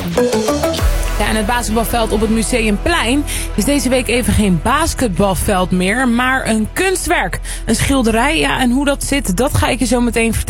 Ja, en het basketbalveld op het Museumplein is deze week even geen basketbalveld meer, maar een kunstwerk. Een schilderij, ja, en hoe dat zit, dat ga ik je zo meteen vertellen.